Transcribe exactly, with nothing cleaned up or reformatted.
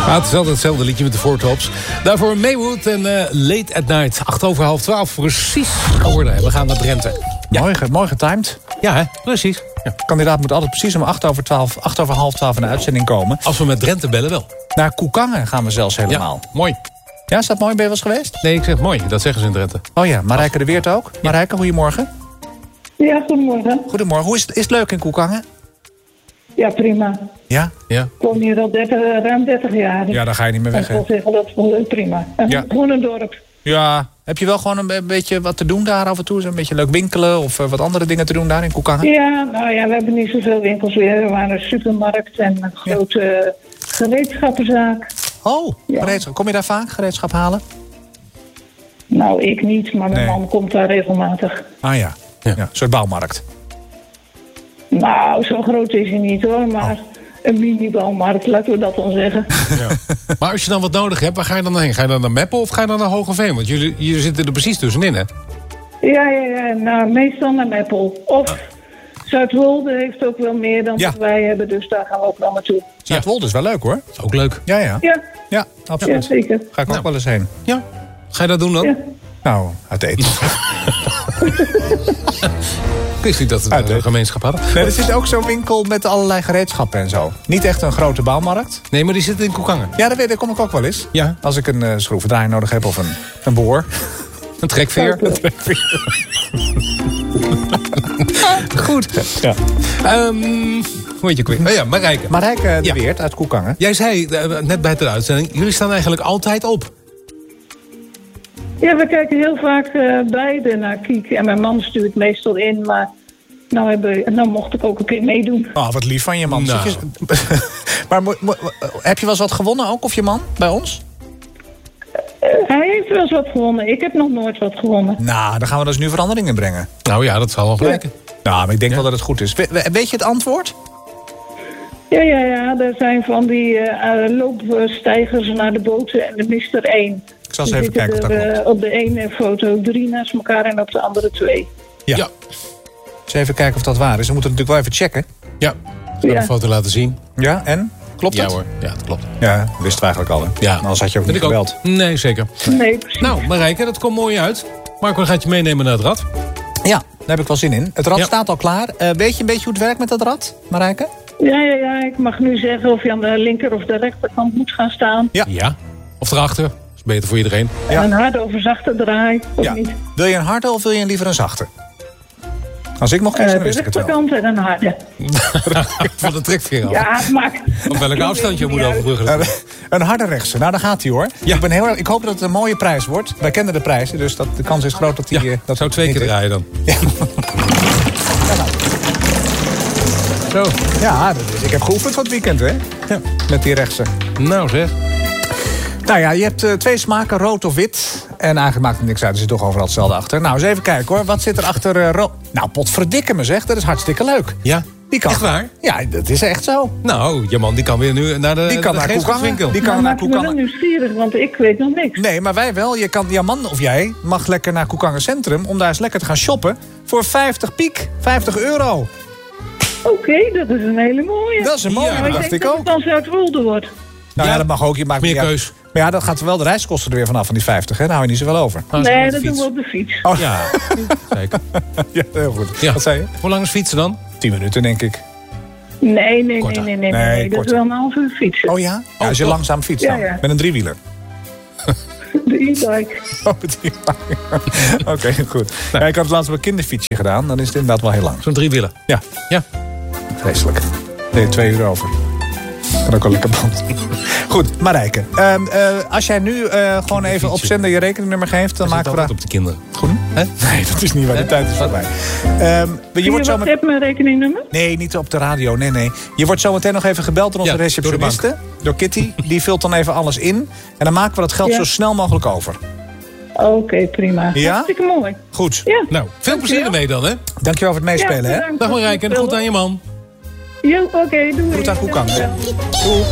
Ja, het is altijd hetzelfde liedje met de Four Tops. Daarvoor Maywood en uh, Late at Night. Acht over half twaalf, precies geworden. We gaan naar Drenthe. Ja. Mooi, mooi getimed. Ja, hè? Precies. Ja. De kandidaat moet altijd precies om acht over, twaalf, acht over half twaalf in de uitzending komen. Als we met Drenthe bellen wel. Naar Koekangen gaan we zelfs helemaal. Ja, mooi. Ja, is dat mooi? Ben je wel eens geweest? Nee, ik zeg mooi. Dat zeggen ze in Drenthe. Oh ja, Marijke de Weert ook. Ja. Marijke, goedemorgen. Ja, goedemorgen. Goedemorgen. Hoe is het, is het leuk in Koekangen? Ja, prima. Ja? Ja. Ik woon hier al dertig, ruim dertig jaar. Ja, dan ga je niet meer weg, hè? Ik wil zeggen, dat is wel prima. En Ja. gewoon een dorp. Ja. Heb je wel gewoon een, een beetje wat te doen daar af en toe? Een beetje leuk winkelen of uh, wat andere dingen te doen daar in Koekangen? Ja, nou ja, we hebben niet zoveel winkels weer. We waren een supermarkt en een grote ja. gereedschappenzaak. Oh, ja. gereedschap. Kom je daar vaak gereedschap halen? Nou, ik niet, maar mijn nee. man komt daar regelmatig. Ah ja, ja. ja. Een soort bouwmarkt. Nou, zo groot is hij niet hoor, maar oh. een mini-bouwmarkt, laten we dat dan zeggen. Ja. Maar als je dan wat nodig hebt, waar ga je dan heen? Ga je dan naar Meppel of ga je dan naar Hogeveen? Want jullie, jullie zitten er precies tussenin, hè? Ja, ja, ja. Nou, meestal naar Meppel. Of ah. Zuidwolde heeft ook wel meer dan ja. wat wij hebben, dus daar gaan we ook wel naartoe. Zuidwolde is wel leuk, hoor. Is ook leuk. Ja, ja. Ja, ja absoluut. Ja, zeker. Ga ik ook nou. wel eens heen. Ja. Ga je dat doen dan? Ja. Nou, uit eten. Ik wist niet dat we een gemeenschap hadden. Nee, er zit ook zo'n winkel met allerlei gereedschappen en zo. Niet echt een grote bouwmarkt. Nee, maar die zit in Koekangen. Ja, daar, weet, daar kom ik ook wel eens. Ja. Als ik een uh, schroevendraaier nodig heb of een, een boor. Een trekveer. Een trekveer. Goed. Ja. Um, hoe heet je kwijt? Oh ja, Marijke. Marijke de ja. Weert uit Koekangen. Jij zei uh, net bij de uitzending, jullie staan eigenlijk altijd op. Ja, we kijken heel vaak uh, beide naar Kiek. En mijn man stuurt meestal in, maar nou, hebben, nou mocht ik ook een keer meedoen. Oh, wat lief van je man. Nou. Je... maar mo- mo- heb je wel eens wat gewonnen ook, of je man, bij ons? Uh, hij heeft wel eens wat gewonnen. Ik heb nog nooit wat gewonnen. Nou, dan gaan we dus nu veranderingen brengen. Nou ja, dat zal wel blijken. Ja. Nou, maar ik denk ja. wel dat het goed is. We, weet je het antwoord? Ja, ja, ja. Er zijn van die uh, loopstijgers naar de boten en de mister één. Ik zal eens even kijken of dat er, klopt. Op de ene foto drie naast elkaar en op de andere twee. Ja. ja. Eens even kijken of dat waar is. Dan moeten we natuurlijk wel even checken. Ja, ik zal ja. een foto laten zien. Ja, en? Klopt ja, het? hoor, ja, dat klopt. Ja, wisten we eigenlijk al. Hè? Ja. Anders had je ook Vind niet ik gebeld. Ook. Nee, zeker. Nee, precies. Nou, Marijke, dat komt mooi uit. Marco gaat je meenemen naar het rad. Ja, daar heb ik wel zin in. Het rad ja. staat al klaar. Uh, weet je een beetje hoe het werkt met dat rad, Marijke? Ja, ja, ja. Ik mag nu zeggen of je aan de linker of de rechterkant moet gaan staan. Ja. ja. Of erachter. Dat is beter voor iedereen. Ja. En een harde of een zachte draai, of ja. niet? Wil je een harde of wil je liever een zachte? Als ik mocht kiezen, uh, dan wist ik het wel. De rechterkant en een harde. Van de trekveer af. Ja, maakt. Op welke afstand je moet overbruggen. Uh, een harde rechtse. Nou, daar gaat hij hoor. Ja. Ik, ben heel, ik hoop dat het een mooie prijs wordt. Wij kennen de prijzen, dus dat, de kans is groot dat hij... Ja, uh, dat zou twee keer draaien dan. Ja. Ja, nou. Zo. Ja, dat is, ik heb geoefend van het weekend, hè? Ja. Met die rechtse. Nou zeg. Nou ja, je hebt uh, twee smaken, rood of wit. En eigenlijk maakt het niks uit, er zit toch overal hetzelfde achter. Nou, eens even kijken hoor. Wat zit er achter uh, rood? Nou, potverdikke me zeg, dat is hartstikke leuk. Ja, die kan. Echt waar? Ja, dat is echt zo. Nou, je man die kan weer nu naar de Die kan de naar Koekangen. Die kan nou, naar Koekangen. Ik ben wel nieuwsgierig, want ik weet nog niks. Nee, maar wij wel. Je kan, jouw man of jij mag lekker naar Koekangen Centrum... om daar eens lekker te gaan shoppen voor vijftig piek. vijftig euro. Oké, okay, dat is een hele mooie. Dat is een mooie, ja, dat dacht ik, ik ook. Dat het dan Zuidwolde wordt. Nou ja, ja, dat mag ook. Je maakt meer ja, keus. Maar ja, dat gaat wel de reiskosten er weer vanaf van die vijftig. Hè? Daar hou je niet zoveel over. Oh, nee, dat doen we op de fiets. Oh. Ja, zeker. Ja, heel goed. Ja. Wat zei je? Hoe lang is fietsen dan? Tien minuten, denk ik. Nee, nee, nee, nee, nee, nee, nee, nee. Dat is wel een half uur fietsen. Oh ja? ja oh, als je toch? langzaam fietst dan. Ja, ja. Met een driewieler. De e-bike. Oh, met een e-bike. Oké, okay, goed. Nou. Ja, ik had het laatst op een kinderfietsje gedaan. Dan is het inderdaad wel heel lang. Zo'n driewieler? Ja. Ja. Vreselijk. Nee, twee uur over. Kan ook wel lekker band. Goed, Marijke. Uh, uh, als jij nu uh, gewoon even op zender je rekeningnummer geeft... dan maken we daar... op de kinderen. Goed? Hè? Nee, dat is niet waar. De tijd is voorbij. Um, je je wordt zo met... heb mijn rekeningnummer? Nee, niet op de radio. Nee, nee. Je wordt zo meteen nog even gebeld door onze ja, receptioniste. Door, door Kitty. Die vult dan even alles in. En dan maken we dat geld ja. zo snel mogelijk over. Oké, okay, prima. Ja? Hartstikke mooi. Goed. Ja. Nou, veel plezier ermee dan, hè? Dankjewel voor het meespelen, ja, hè? Dag Marijke, en goed aan je man. Jo, oké, okay, doei. Goed aan Koekangen. Doei.